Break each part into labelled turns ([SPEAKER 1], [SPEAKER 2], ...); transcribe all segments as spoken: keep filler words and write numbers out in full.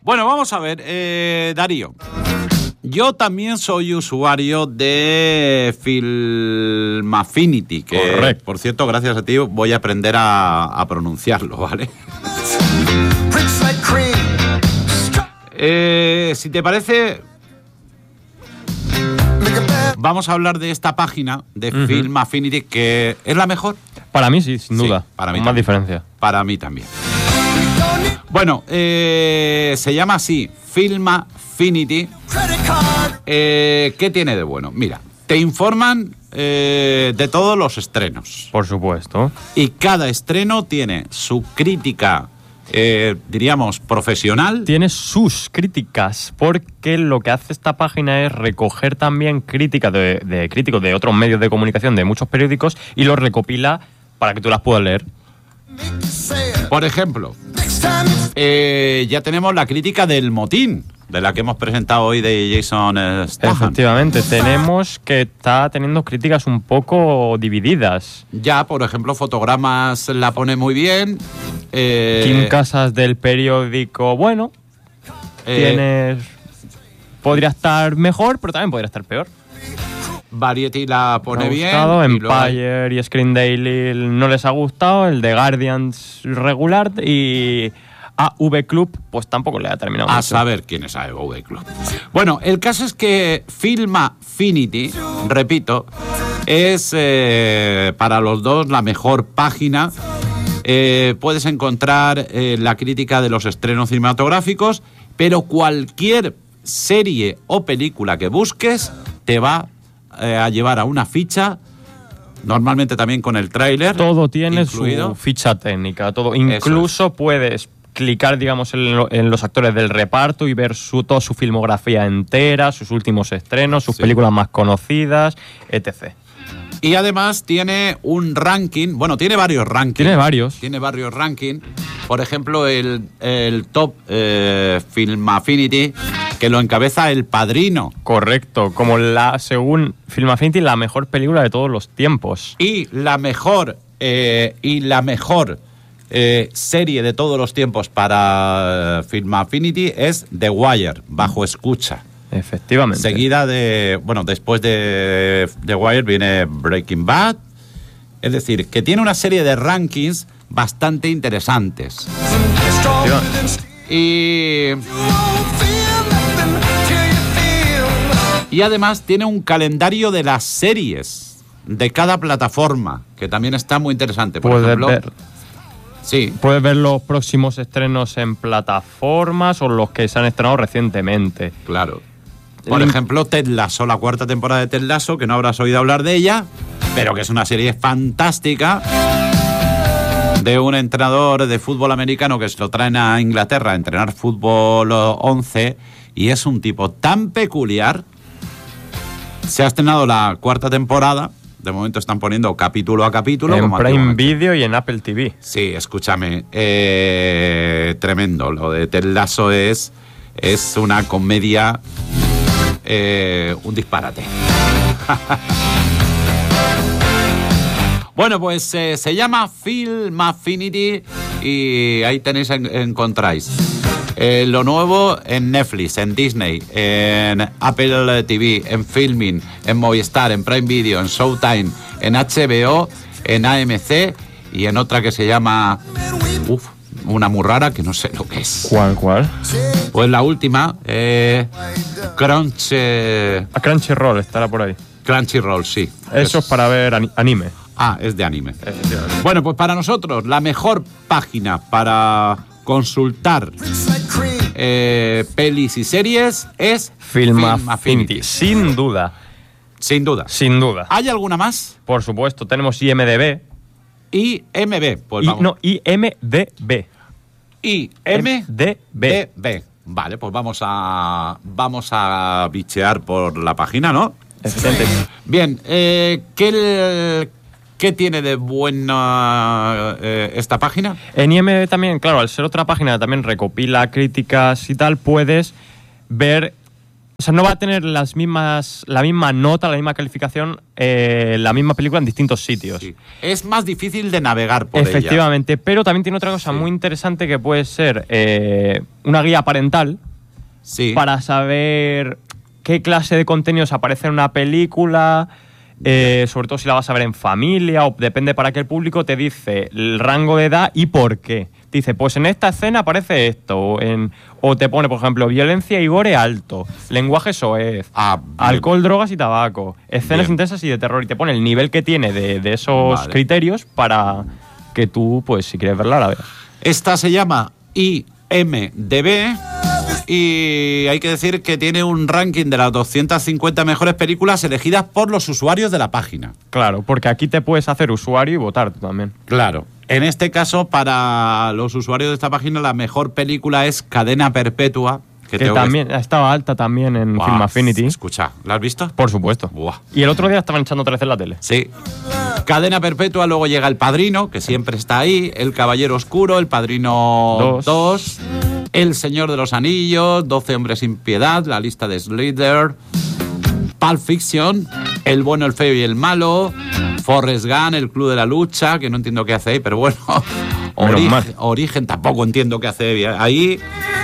[SPEAKER 1] Bueno, vamos a ver, eh, Darío. Yo también soy usuario de Film Affinity, que,
[SPEAKER 2] Correcto.
[SPEAKER 1] por cierto, gracias a ti voy a aprender a, a pronunciarlo, ¿vale? eh, si te parece, vamos a hablar de esta página de uh-huh. Film Affinity, que es la mejor.
[SPEAKER 2] Para mí sí, sin duda.
[SPEAKER 1] Sí, para mí
[SPEAKER 2] Con más
[SPEAKER 1] también.
[SPEAKER 2] diferencia.
[SPEAKER 1] Para mí también. Bueno, eh, se llama así, Film Affinity. Eh, ¿Qué tiene de bueno? Mira, te informan eh, de todos los estrenos.
[SPEAKER 2] Por supuesto.
[SPEAKER 1] Y cada estreno tiene su crítica, eh, diríamos, profesional.
[SPEAKER 2] Tiene sus críticas, porque lo que hace esta página es recoger también críticas de, de críticos de otros medios de comunicación, de muchos periódicos, y los recopila para que tú las puedas leer.
[SPEAKER 1] Por ejemplo, eh, ya tenemos la crítica del Motín, de la que hemos presentado hoy de Jason Statham.
[SPEAKER 2] Efectivamente, tenemos que está teniendo críticas un poco divididas.
[SPEAKER 1] Ya, por ejemplo, Fotogramas la pone muy bien. Eh,
[SPEAKER 2] Kim Casas del periódico, bueno, eh, tienes... podría estar mejor, pero también podría estar peor.
[SPEAKER 1] Variety la pone
[SPEAKER 2] ha
[SPEAKER 1] bien.
[SPEAKER 2] Gustado,
[SPEAKER 1] y
[SPEAKER 2] Empire y, y Screen Daily no les ha gustado, el de Guardians regular, y A V Club pues tampoco le ha terminado
[SPEAKER 1] A
[SPEAKER 2] mucho.
[SPEAKER 1] saber quién es A V Club. Bueno, el caso es que Film Affinity, repito, es eh, para los dos la mejor página. Eh, puedes encontrar eh, la crítica de los estrenos cinematográficos, pero cualquier serie o película que busques te va eh, a llevar a una ficha, normalmente también con el tráiler.
[SPEAKER 2] Todo tiene
[SPEAKER 1] incluido.
[SPEAKER 2] su ficha técnica, todo. Incluso
[SPEAKER 1] es.
[SPEAKER 2] puedes clicar, digamos, en, lo, en los actores del reparto y ver su, toda su filmografía entera, sus últimos estrenos, sus sí. películas más conocidas, etcétera.
[SPEAKER 1] Y además tiene un ranking, bueno, tiene varios rankings.
[SPEAKER 2] Tiene varios.
[SPEAKER 1] Tiene varios rankings. Por ejemplo, el, el top eh, Film Affinity, que lo encabeza El Padrino.
[SPEAKER 2] Correcto, como la, según Film Affinity, la mejor película de todos los tiempos.
[SPEAKER 1] Y la mejor, eh, y la mejor eh, serie de todos los tiempos para eh, Film Affinity es The Wire, Bajo Escucha.
[SPEAKER 2] Efectivamente.
[SPEAKER 1] Seguida de, bueno, después de The Wire viene Breaking Bad. Es decir, que tiene una serie de rankings bastante interesantes. Y... Y además tiene un calendario de las series de cada plataforma, que también está muy interesante. Por
[SPEAKER 2] Puedes
[SPEAKER 1] ejemplo,
[SPEAKER 2] ver,
[SPEAKER 1] sí.
[SPEAKER 2] puedes ver los próximos estrenos en plataformas o los que se han estrenado recientemente.
[SPEAKER 1] Claro. Por
[SPEAKER 2] El...
[SPEAKER 1] ejemplo, Ted Lasso, la cuarta temporada de Ted Lasso, que no habrás oído hablar de ella, pero que es una serie fantástica de un entrenador de fútbol americano que se lo traen a Inglaterra a entrenar fútbol once, y es un tipo tan peculiar. Se ha estrenado la cuarta temporada. De momento están poniendo capítulo a capítulo.
[SPEAKER 2] En
[SPEAKER 1] como
[SPEAKER 2] Prime Video y en Apple T V.
[SPEAKER 1] Sí, escúchame. Eh, tremendo. Lo de Ted Lasso es, es una comedia, eh, un disparate. Bueno, pues eh, se llama Film Affinity y ahí tenéis, en, encontráis eh, lo nuevo en Netflix, en Disney, en Apple T V, en Filmin, en Movistar, en Prime Video, en Showtime, en H B O, en A M C y en otra que se llama... Uf, una muy rara que no sé lo que es.
[SPEAKER 2] ¿Cuál, cuál?
[SPEAKER 1] Pues la última, eh, Crunch... Eh,
[SPEAKER 2] A Crunchyroll estará por ahí.
[SPEAKER 1] Crunchyroll, sí.
[SPEAKER 2] Eso es, es para ver anime.
[SPEAKER 1] Ah, es de anime. Bueno, pues para nosotros la mejor página para consultar eh, pelis y series es
[SPEAKER 2] Film,
[SPEAKER 1] Film
[SPEAKER 2] Affinity.
[SPEAKER 1] Affinity.
[SPEAKER 2] Sin duda.
[SPEAKER 1] Sin duda.
[SPEAKER 2] Sin duda.
[SPEAKER 1] ¿Hay alguna más?
[SPEAKER 2] Por supuesto, tenemos I M D B.
[SPEAKER 1] I M B. Pues
[SPEAKER 2] I,
[SPEAKER 1] vamos.
[SPEAKER 2] no, I M D B.
[SPEAKER 1] I M D
[SPEAKER 2] B.
[SPEAKER 1] B. Vale, pues vamos a vamos a bichear por la página, ¿no?
[SPEAKER 2] Excelente.
[SPEAKER 1] Bien, eh, ¿qué, ¿qué tiene de buena eh, esta página?
[SPEAKER 2] En I M D B también, claro, al ser otra página también recopila críticas y tal, puedes ver O sea, no va a tener las mismas, la misma nota, la misma calificación, eh, la misma película en distintos sitios.
[SPEAKER 1] Sí. Es más difícil de navegar por
[SPEAKER 2] Efectivamente,
[SPEAKER 1] ella.
[SPEAKER 2] pero también tiene otra cosa
[SPEAKER 1] Sí.
[SPEAKER 2] muy interesante que puede ser eh, una guía parental
[SPEAKER 1] Sí.
[SPEAKER 2] para saber qué clase de contenidos aparece en una película, eh, sobre todo si la vas a ver en familia o depende para qué el público, te dice el rango de edad y por qué. Te dice, pues en esta escena aparece esto, o, en, o te pone, por ejemplo, violencia y gore alto, lenguaje soez,
[SPEAKER 1] Ah, bien.
[SPEAKER 2] alcohol, drogas y tabaco, escenas
[SPEAKER 1] Bien.
[SPEAKER 2] intensas y de terror, y te pone el nivel que tiene de, de esos
[SPEAKER 1] Vale.
[SPEAKER 2] criterios para que tú, pues si quieres verla, la veas.
[SPEAKER 1] Esta se llama I M D B y hay que decir que tiene un ranking de las doscientas cincuenta mejores películas elegidas por los usuarios de la página.
[SPEAKER 2] Claro, porque aquí te puedes hacer usuario y votar tú también.
[SPEAKER 1] Claro. En este caso, para los usuarios de esta página, la mejor película es Cadena Perpetua.
[SPEAKER 2] Que,
[SPEAKER 1] tengo
[SPEAKER 2] también estaba alta también en
[SPEAKER 1] Buah,
[SPEAKER 2] Film Affinity.
[SPEAKER 1] Escucha, ¿la has visto?
[SPEAKER 2] Por supuesto.
[SPEAKER 1] Buah.
[SPEAKER 2] Y el otro día estaban echando trece en la tele.
[SPEAKER 1] Sí. Cadena Perpetua, luego llega El Padrino, que siempre está ahí, El Caballero Oscuro, El Padrino
[SPEAKER 2] Dos.
[SPEAKER 1] dos, El Señor de los Anillos, Doce Hombres sin Piedad, La Lista de Slither, Pulp Fiction, El Bueno, el Feo y el Malo, Forrest Gump, El Club de la Lucha, que no entiendo qué hace ahí, pero bueno,
[SPEAKER 2] Menos mal.
[SPEAKER 1] Origen, Origen tampoco entiendo qué hace ahí,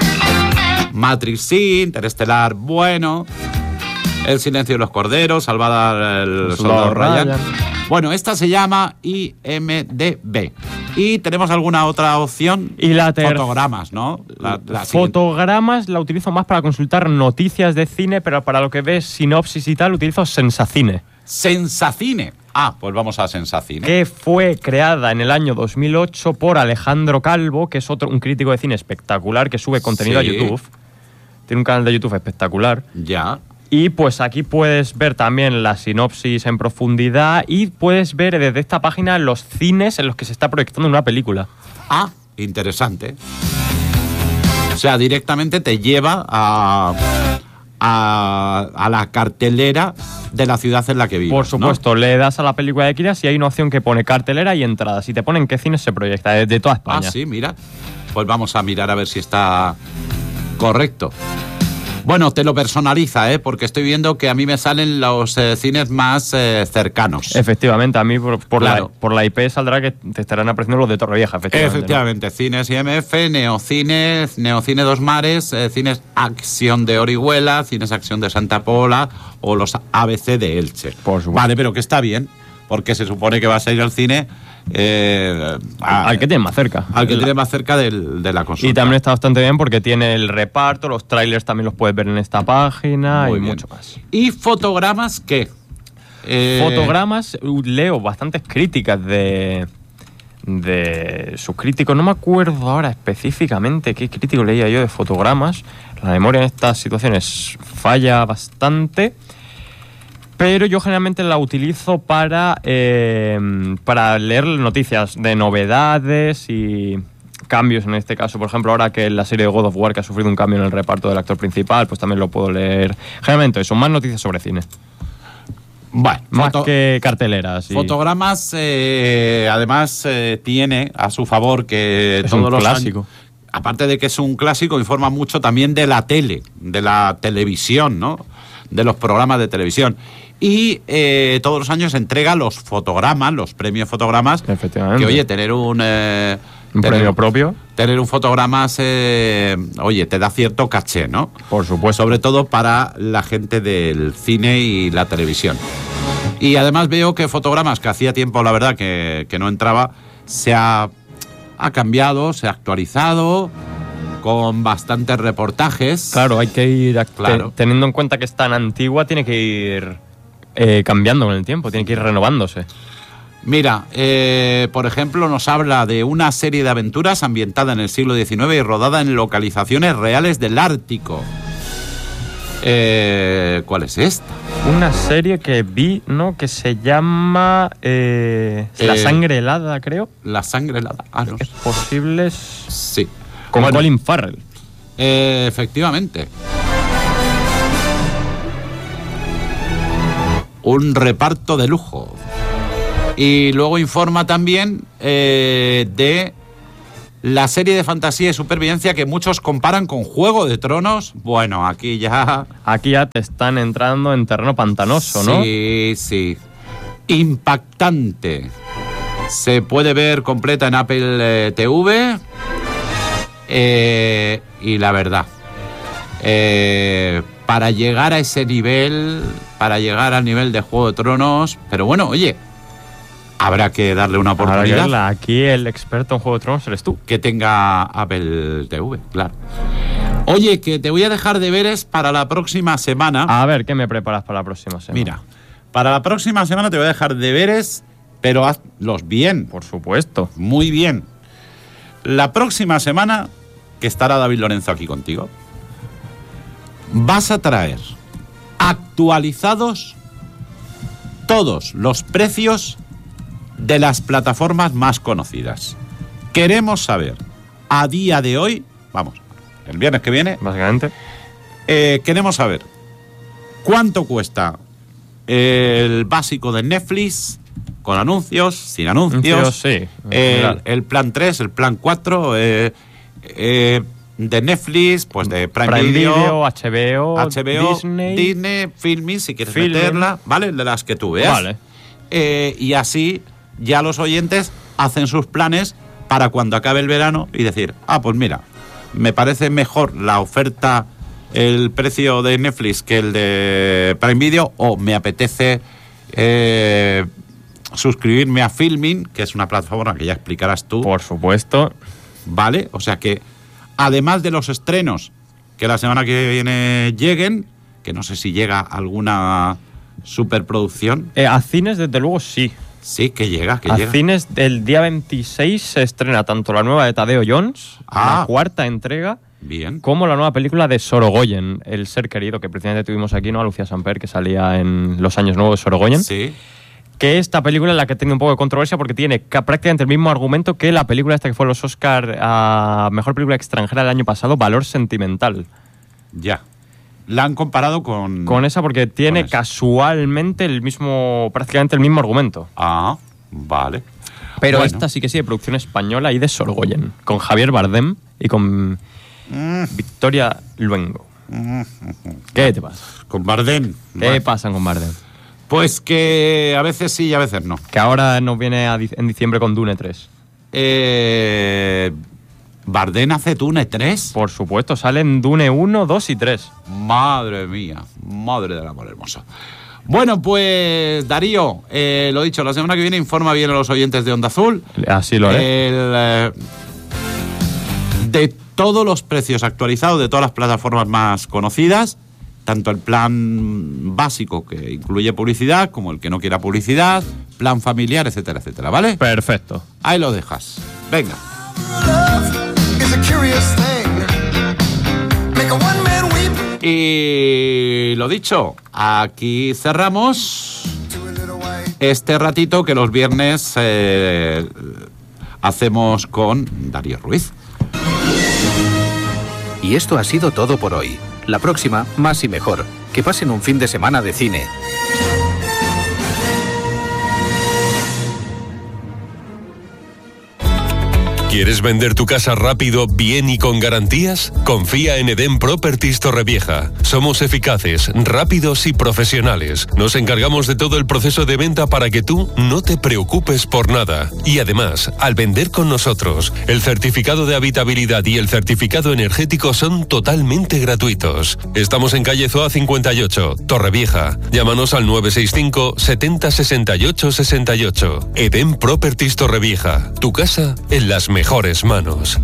[SPEAKER 1] Matrix sí, Interestelar, bueno, El Silencio de los Corderos, Salvada el
[SPEAKER 2] El
[SPEAKER 1] Soldado
[SPEAKER 2] Soldado
[SPEAKER 1] Ryan.
[SPEAKER 2] Ryan.
[SPEAKER 1] Bueno, esta se llama I M D B. Y tenemos alguna otra opción.
[SPEAKER 2] Y la ter-
[SPEAKER 1] Fotogramas, ¿no? La, la siguiente.
[SPEAKER 2] Fotogramas la utilizo más para consultar noticias de cine, pero para lo que ves sinopsis y tal, utilizo Sensacine,
[SPEAKER 1] Sensacine. Ah, pues vamos a Sensacine.
[SPEAKER 2] que fue creada en el año dos mil ocho por Alejandro Calvo, que es otro un crítico de cine espectacular que sube contenido
[SPEAKER 1] Sí.
[SPEAKER 2] a YouTube. Tiene un canal de YouTube espectacular.
[SPEAKER 1] Ya.
[SPEAKER 2] Y pues aquí puedes ver también la sinopsis en profundidad y puedes ver desde esta página los cines en los que se está proyectando una película.
[SPEAKER 1] Ah, interesante. O sea, directamente te lleva a, a, a la cartelera de la ciudad en la que vives.
[SPEAKER 2] Por
[SPEAKER 1] ¿no?
[SPEAKER 2] supuesto, le das a la película que quieras y hay una opción que pone cartelera y entradas. Y te ponen qué cines se proyecta desde toda
[SPEAKER 1] Ah,
[SPEAKER 2] España.
[SPEAKER 1] sí, mira. Pues vamos a mirar a ver si está correcto. Bueno, te lo personaliza, ¿eh? Porque estoy viendo que a mí me salen los eh, cines más eh, cercanos.
[SPEAKER 2] Efectivamente, a mí por, por,
[SPEAKER 1] Claro.
[SPEAKER 2] la, por la I P saldrá que te estarán apareciendo los de Torrevieja, efectivamente.
[SPEAKER 1] Efectivamente, Cines I M F, Neocines, Neocine Dos Mares, eh, Cines Acción de Orihuela, Cines Acción de Santa Pola o los A B C de Elche.
[SPEAKER 2] Por supuesto.
[SPEAKER 1] Vale, pero que está bien, porque se supone que vas a ir al cine eh, a-
[SPEAKER 2] Al que tienes más cerca.
[SPEAKER 1] al que
[SPEAKER 2] La-
[SPEAKER 1] tiene más cerca del- de la consulta.
[SPEAKER 2] Y también está bastante bien porque tiene el reparto, los trailers también los puedes ver en esta página
[SPEAKER 1] Muy
[SPEAKER 2] y
[SPEAKER 1] bien.
[SPEAKER 2] mucho más.
[SPEAKER 1] ¿Y fotogramas qué? Eh,
[SPEAKER 2] Fotogramas, uh, leo bastantes críticas de, de sus críticos. No me acuerdo ahora específicamente qué crítico leía yo de fotogramas. La memoria en estas situaciones falla bastante. Pero yo generalmente la utilizo para, eh, para leer noticias de novedades y cambios en este caso. Por ejemplo, ahora que la serie de God of War que ha sufrido un cambio en el reparto del actor principal, pues también lo puedo leer. Generalmente son más noticias sobre cine.
[SPEAKER 1] Bueno,
[SPEAKER 2] Más
[SPEAKER 1] foto-
[SPEAKER 2] que carteleras. y-
[SPEAKER 1] Fotogramas, eh, además, eh, tiene a su favor que
[SPEAKER 2] Es
[SPEAKER 1] todos
[SPEAKER 2] un
[SPEAKER 1] los
[SPEAKER 2] clásico.
[SPEAKER 1] años- aparte de que es un clásico, informa mucho también de la tele, de la televisión, ¿no? De los programas de televisión. Y eh, todos los años entrega los fotogramas, los premios fotogramas.
[SPEAKER 2] Efectivamente.
[SPEAKER 1] Que, oye, tener un... eh,
[SPEAKER 2] Un
[SPEAKER 1] tener-
[SPEAKER 2] premio propio.
[SPEAKER 1] Tener un fotogramas, eh, oye, te da cierto caché, ¿no?
[SPEAKER 2] Por supuesto.
[SPEAKER 1] Sobre todo para la gente del cine y la televisión. Y además veo que fotogramas, que hacía tiempo, la verdad, que, que no entraba, se ha, ha cambiado, se ha actualizado, con bastantes reportajes.
[SPEAKER 2] Claro, hay que ir act-
[SPEAKER 1] Claro.
[SPEAKER 2] te- teniendo en cuenta que es tan antigua, tiene que ir eh, cambiando con el tiempo, tiene que ir renovándose.
[SPEAKER 1] Mira, eh, por ejemplo, nos habla de una serie de aventuras ambientada en el siglo diecinueve y rodada en localizaciones reales del Ártico. Eh, ¿Cuál es esta?
[SPEAKER 2] Una serie que vi, ¿no? Que se llama eh, La
[SPEAKER 1] Eh,
[SPEAKER 2] sangre helada, creo.
[SPEAKER 1] La sangre helada. Ah, no.
[SPEAKER 2] Es posible. es-
[SPEAKER 1] Sí.
[SPEAKER 2] Con
[SPEAKER 1] Bueno,
[SPEAKER 2] Colin Farrell.
[SPEAKER 1] eh, efectivamente. Un reparto de lujo. Y luego informa también eh, de La serie de fantasía y supervivencia que muchos comparan con Juego de Tronos. Bueno, aquí ya...
[SPEAKER 2] Aquí ya te están entrando en terreno pantanoso, ¿no?
[SPEAKER 1] Sí, sí. Impactante. Se puede ver completa en Apple eh, T V. Eh, y la verdad, eh, para llegar a ese nivel, para llegar al nivel de Juego de Tronos, pero bueno, oye, habrá que darle una oportunidad.
[SPEAKER 2] Verla. Aquí el experto en Juego de Tronos eres tú.
[SPEAKER 1] Que tenga Apple T V, claro. Oye, que te voy a dejar deberes para la próxima semana.
[SPEAKER 2] A ver, ¿qué me preparas para la próxima semana?
[SPEAKER 1] Mira, para la próxima semana te voy a dejar deberes, pero hazlos bien.
[SPEAKER 2] Por supuesto.
[SPEAKER 1] Muy bien. La próxima semana, que estará David Lorenzo aquí contigo, vas a traer actualizados todos los precios de las plataformas más conocidas. Queremos saber, a día de hoy, vamos, el viernes que viene,
[SPEAKER 2] Básicamente.
[SPEAKER 1] eh, queremos saber cuánto cuesta el básico de Netflix, con anuncios, sin anuncios,
[SPEAKER 2] Anuncios, sí.
[SPEAKER 1] el, el plan tres, el plan cuatro, eh, eh, de Netflix, pues de Prime,
[SPEAKER 2] Prime
[SPEAKER 1] Video,
[SPEAKER 2] Video, H B O,
[SPEAKER 1] H B O,
[SPEAKER 2] Disney.
[SPEAKER 1] Disney, Filmin, si quieres
[SPEAKER 2] Filmin.
[SPEAKER 1] meterla, ¿vale? De las que tú veas.
[SPEAKER 2] Vale.
[SPEAKER 1] Eh, y así ya los oyentes hacen sus planes para cuando acabe el verano y decir, ah, pues mira, me parece mejor la oferta, el precio de Netflix que el de Prime Video, o me apetece eh, suscribirme a Filmin, que es una plataforma que ya explicarás tú.
[SPEAKER 2] Por supuesto.
[SPEAKER 1] ¿Vale? O sea que, además de los estrenos que la semana que viene lleguen, que no sé si llega alguna superproducción.
[SPEAKER 2] Eh, a cines, desde luego, sí.
[SPEAKER 1] Sí, que llega, que
[SPEAKER 2] a
[SPEAKER 1] llega.
[SPEAKER 2] cines, el día veintiséis se estrena tanto la nueva de Tadeo Jones,
[SPEAKER 1] Ah.
[SPEAKER 2] la cuarta entrega,
[SPEAKER 1] Bien.
[SPEAKER 2] como la nueva película de Sorogoyen, el ser querido, que precisamente tuvimos aquí, ¿no? A Lucía Samper, que salía en Los años nuevos de Sorogoyen.
[SPEAKER 1] Sí.
[SPEAKER 2] Que esta película es la que tiene un poco de controversia porque tiene ca- prácticamente el mismo argumento que la película esta que fue a los Oscar a Mejor Película Extranjera del año pasado, Valor Sentimental.
[SPEAKER 1] Ya. La han comparado con...
[SPEAKER 2] Con esa porque tiene
[SPEAKER 1] Con esa.
[SPEAKER 2] casualmente el mismo, prácticamente el mismo argumento.
[SPEAKER 1] Ah, vale.
[SPEAKER 2] Pero
[SPEAKER 1] Bueno.
[SPEAKER 2] esta sí que sí, de producción española y de Sorogoyen, con Javier Bardem y con
[SPEAKER 1] Mm,
[SPEAKER 2] Victoria Luengo.
[SPEAKER 1] mm,
[SPEAKER 2] ¿Qué te pasa?
[SPEAKER 1] con Bardem.
[SPEAKER 2] ¿Qué
[SPEAKER 1] Vale.
[SPEAKER 2] pasa con Bardem?
[SPEAKER 1] Pues que a veces sí y a veces no.
[SPEAKER 2] Que ahora nos viene a dic- en diciembre con Dune tres.
[SPEAKER 1] Eh, ¿Bardem hace Dune tres?
[SPEAKER 2] Por supuesto, salen Dune uno, dos y tres.
[SPEAKER 1] Madre mía, madre del amor hermoso. Bueno, pues Darío, eh, lo dicho, la semana que viene informa bien a los oyentes de Onda Azul.
[SPEAKER 2] Así lo haré.
[SPEAKER 1] El, eh, de todos los precios actualizados de todas las plataformas más conocidas, tanto el plan básico que incluye publicidad como el que no quiera publicidad, plan familiar, etcétera, etcétera, ¿vale?
[SPEAKER 2] Perfecto.
[SPEAKER 1] Ahí lo dejas. Venga. Y lo dicho, aquí cerramos este ratito que los viernes eh, hacemos con Darío Ruiz.
[SPEAKER 3] Y esto ha sido todo por hoy. La próxima, más y mejor. Que pasen un fin de semana de cine.
[SPEAKER 4] ¿Quieres vender tu casa rápido, bien y con garantías? Confía en Eden Properties Torrevieja. Somos eficaces, rápidos y profesionales. Nos encargamos de todo el proceso de venta para que tú no te preocupes por nada. Y además, al vender con nosotros, el certificado de habitabilidad y el certificado energético son totalmente gratuitos. Estamos en calle Zoa cincuenta y ocho, Torrevieja. Llámanos al nueve seis cinco, setenta, sesenta y ocho, sesenta y ocho. Eden Properties Torrevieja. Tu casa en las mejores manos.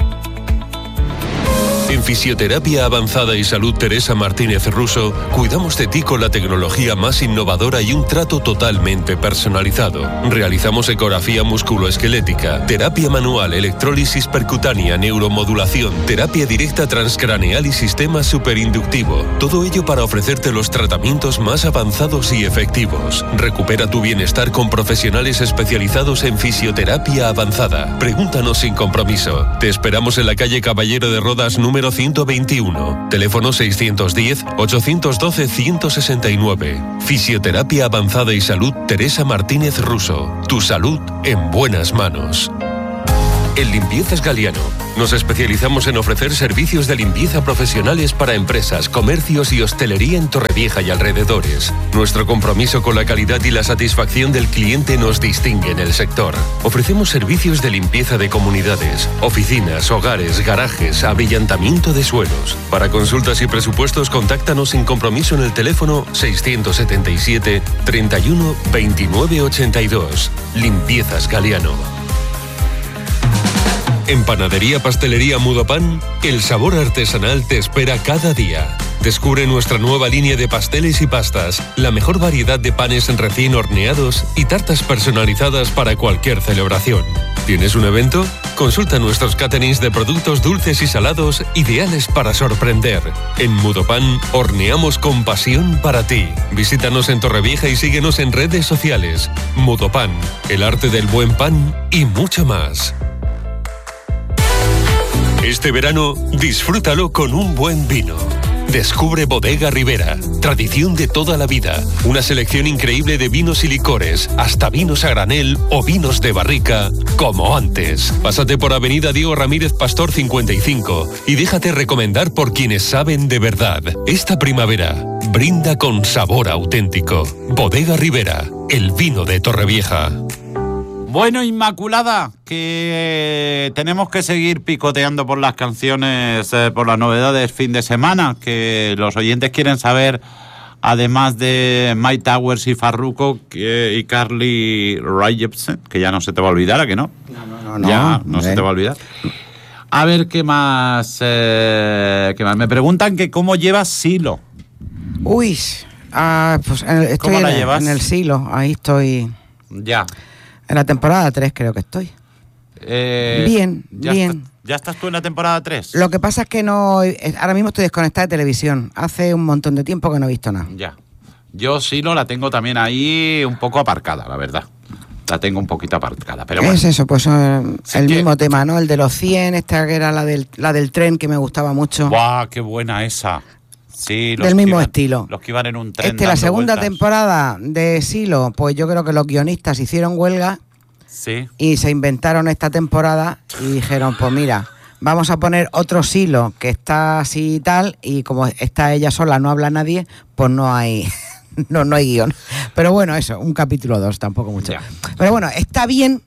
[SPEAKER 4] En Fisioterapia Avanzada y Salud Teresa Martínez Russo, cuidamos de ti con la tecnología más innovadora y un trato totalmente personalizado. Realizamos ecografía musculoesquelética, terapia manual, electrólisis percutánea, neuromodulación, terapia directa transcraneal y sistema superinductivo. Todo ello para ofrecerte los tratamientos más avanzados y efectivos. Recupera tu bienestar con profesionales especializados en fisioterapia avanzada. Pregúntanos sin compromiso. Te esperamos en la calle Caballero de Rodas número ciento veintiuno. Teléfono seiscientos diez, ochocientos doce, ciento sesenta y nueve. Fisioterapia Avanzada y Salud Teresa Martínez Russo. Tu salud en buenas manos. En Limpiezas Galiano nos especializamos en ofrecer servicios de limpieza profesionales para empresas, comercios y hostelería en Torrevieja y alrededores. Nuestro compromiso con la calidad y la satisfacción del cliente nos distingue en el sector. Ofrecemos servicios de limpieza de comunidades, oficinas, hogares, garajes, abrillantamiento de suelos. Para consultas y presupuestos, contáctanos sin compromiso en el teléfono seiscientos setenta y siete, treinta y uno, veintinueve ochenta y dos. Limpiezas Galiano. En Panadería Pastelería Mudopan, el sabor artesanal te espera cada día. Descubre nuestra nueva línea de pasteles y pastas, la mejor variedad de panes recién horneados y tartas personalizadas para cualquier celebración. ¿Tienes un evento? Consulta nuestros caterings de productos dulces y salados ideales para sorprender. En Mudopan, horneamos con pasión para ti. Visítanos en Torrevieja y síguenos en redes sociales. Mudopan, el arte del buen pan y mucho más. Este verano, disfrútalo con un buen vino. Descubre Bodega Ribera, tradición de toda la vida. Una selección increíble de vinos y licores, hasta vinos a granel o vinos de barrica, como antes. Pásate por Avenida Diego Ramírez Pastor cincuenta y cinco y déjate recomendar por quienes saben de verdad. Esta primavera, brinda con sabor auténtico. Bodega Ribera, el vino de Torrevieja.
[SPEAKER 1] Bueno, Inmaculada, que tenemos que seguir picoteando por las canciones, eh, por las novedades fin de semana, que los oyentes quieren saber, además de Mike Towers y Farruko que, y Carly Rae Jepsen, que ya no se te va a olvidar, ¿a que no?
[SPEAKER 5] No, no, no. no
[SPEAKER 1] ya no se te va a olvidar. A ver, ¿qué más? Eh, ¿qué más? Me preguntan que cómo llevas Silo.
[SPEAKER 5] Uy, ah, pues estoy
[SPEAKER 1] ¿Cómo la
[SPEAKER 5] en,
[SPEAKER 1] llevas?
[SPEAKER 5] en el Silo, ahí estoy.
[SPEAKER 1] Ya.
[SPEAKER 5] En la temporada tres creo que estoy.
[SPEAKER 1] Eh,
[SPEAKER 5] bien,
[SPEAKER 1] ya
[SPEAKER 5] bien.
[SPEAKER 1] Está, ¿Ya estás tú en la temporada tres?
[SPEAKER 5] Lo que pasa es que no... Ahora mismo estoy desconectada de televisión. Hace un montón de tiempo que no he visto nada.
[SPEAKER 1] Ya. Yo Silo la tengo también ahí un poco aparcada, la verdad. La tengo un poquito aparcada, pero bueno.
[SPEAKER 5] Es eso, pues eh,
[SPEAKER 1] Sí
[SPEAKER 5] el
[SPEAKER 1] que-
[SPEAKER 5] mismo tema, ¿no? El de los cien, esta que era la del, la del tren, que me gustaba mucho.
[SPEAKER 1] ¡Buah, qué buena esa! Sí, los
[SPEAKER 5] Del
[SPEAKER 1] que
[SPEAKER 5] mismo
[SPEAKER 1] iban-
[SPEAKER 5] estilo.
[SPEAKER 1] Los que iban en un tren
[SPEAKER 5] Este, la
[SPEAKER 1] dando
[SPEAKER 5] segunda
[SPEAKER 1] vueltas.
[SPEAKER 5] temporada de Silo, pues yo creo que los guionistas hicieron huelga
[SPEAKER 1] Sí.
[SPEAKER 5] y se inventaron esta temporada y dijeron, pues mira, vamos a poner otro Silo que está así y tal, y como está ella sola, no habla nadie, pues no hay no, no hay guión. Pero bueno, eso, un capítulo dos, tampoco mucho.
[SPEAKER 1] Ya.
[SPEAKER 5] Pero bueno, está bien,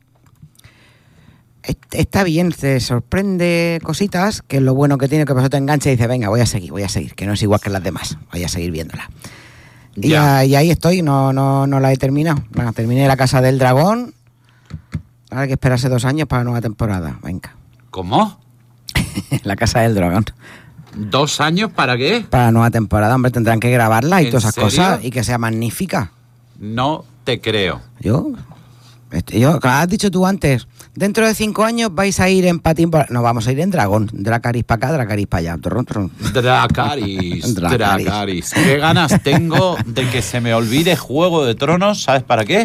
[SPEAKER 5] est- está bien, te sorprende cositas, que es lo bueno que tiene, que por eso te engancha y dices, venga, voy a seguir, voy a seguir, que no es igual que las demás, voy a seguir viéndola. Y,
[SPEAKER 1] Ya.
[SPEAKER 5] a- y ahí estoy, no, no, no la he terminado. Nada, terminé La Casa del Dragón. Ahora hay que esperarse dos años para la nueva temporada. Venga.
[SPEAKER 1] ¿Cómo?
[SPEAKER 5] La Casa del Dragón.
[SPEAKER 1] ¿Dos años para qué?
[SPEAKER 5] Para la nueva temporada, hombre, tendrán que grabarla y
[SPEAKER 1] ¿En
[SPEAKER 5] todas esas
[SPEAKER 1] serio?
[SPEAKER 5] cosas y que sea magnífica.
[SPEAKER 1] No te creo.
[SPEAKER 5] Yo, este, yo, como has dicho tú antes, dentro de cinco años vais a ir en patín. por- No, vamos a ir en dragón. Dracaris para acá, Dracaris para allá. Torrón, torrón.
[SPEAKER 1] Dracaris,
[SPEAKER 5] Dracarys.
[SPEAKER 1] Dracaris. Qué ganas tengo de que se me olvide Juego de Tronos. ¿Sabes para qué?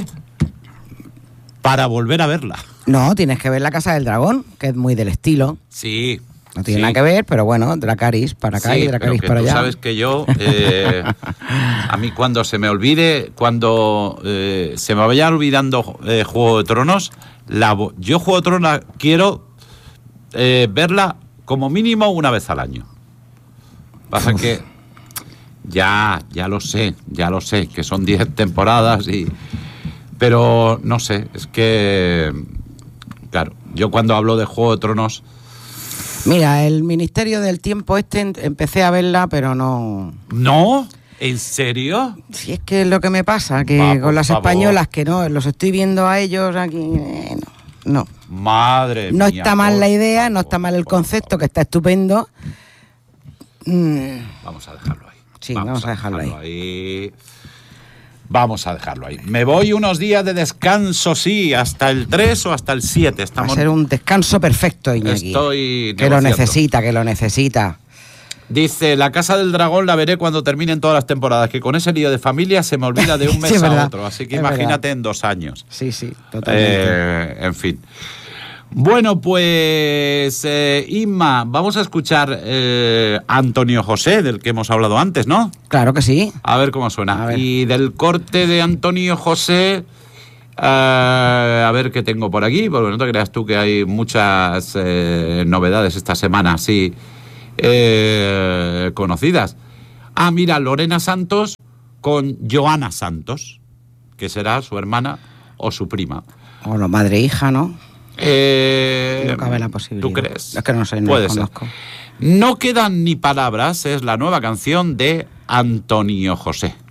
[SPEAKER 1] Para volver a verla.
[SPEAKER 5] No, tienes que ver La Casa del Dragón, que es muy del estilo.
[SPEAKER 1] Sí.
[SPEAKER 5] No tiene
[SPEAKER 1] sí.
[SPEAKER 5] nada que ver, pero bueno, Dracaris para acá
[SPEAKER 1] Sí,
[SPEAKER 5] y Dracaris
[SPEAKER 1] pero que
[SPEAKER 5] para
[SPEAKER 1] tú
[SPEAKER 5] allá.
[SPEAKER 1] sabes que yo, eh, a mí cuando se me olvide, cuando eh, se me vaya olvidando eh, Juego de Tronos, la, vo- yo Juego de Tronos la quiero eh, verla como mínimo una vez al año. Pasa
[SPEAKER 5] Uf.
[SPEAKER 1] que ya, ya lo sé, ya lo sé, que son diez temporadas y... Pero no sé, es que... Claro, yo cuando hablo de Juego de Tronos...
[SPEAKER 5] Mira, el Ministerio del Tiempo este en- empecé a verla, pero no...
[SPEAKER 1] ¿No? ¿En serio?
[SPEAKER 5] Si es que es lo que me pasa, que
[SPEAKER 1] Va, por
[SPEAKER 5] con las
[SPEAKER 1] favor.
[SPEAKER 5] españolas que no, los estoy viendo a ellos aquí... eh, no, no.
[SPEAKER 1] Madre
[SPEAKER 5] No
[SPEAKER 1] mía,
[SPEAKER 5] está mal
[SPEAKER 1] por
[SPEAKER 5] la idea, no
[SPEAKER 1] favor,
[SPEAKER 5] está mal el
[SPEAKER 1] por
[SPEAKER 5] concepto,
[SPEAKER 1] favor.
[SPEAKER 5] que está estupendo. Mm,
[SPEAKER 1] Vamos a dejarlo ahí.
[SPEAKER 5] Sí, vamos a dejarlo
[SPEAKER 1] ahí. Vamos a dejarlo ahí. Me voy unos días de descanso, sí, hasta el tres o hasta el siete.
[SPEAKER 5] va a
[SPEAKER 1] Estamos...
[SPEAKER 5] ser un descanso perfecto, Iñaki.
[SPEAKER 1] Estoy
[SPEAKER 5] que lo
[SPEAKER 1] negociando.
[SPEAKER 5] necesita, que lo necesita.
[SPEAKER 1] Dice, La Casa del Dragón la veré cuando terminen todas las temporadas, que con ese lío de familia se me olvida de un mes
[SPEAKER 5] Sí, es
[SPEAKER 1] a
[SPEAKER 5] verdad,
[SPEAKER 1] otro. Así que
[SPEAKER 5] es
[SPEAKER 1] imagínate en dos años.
[SPEAKER 5] Sí, sí, totalmente.
[SPEAKER 1] Eh, en fin. Bueno, pues eh, Inma, vamos a escuchar eh, a Antonio José, del que hemos hablado antes, ¿no?
[SPEAKER 5] Claro que sí.
[SPEAKER 1] A ver cómo suena.
[SPEAKER 5] A ver.
[SPEAKER 1] Y del corte de Antonio José Uh, a ver qué tengo por aquí, porque no te creas tú que hay muchas eh, novedades esta semana, sí, eh, conocidas. Ah, mira, Lorena Santos con Joana Santos, que será su hermana o su prima.
[SPEAKER 5] O la madre e hija, ¿no?
[SPEAKER 1] Eh,
[SPEAKER 5] no cabe la posibilidad.
[SPEAKER 1] ¿Tú crees?
[SPEAKER 5] Es que no sé, no
[SPEAKER 1] Puede
[SPEAKER 5] lo
[SPEAKER 1] ser.
[SPEAKER 5] conozco.
[SPEAKER 1] No quedan ni palabras, es la nueva canción de Antonio José.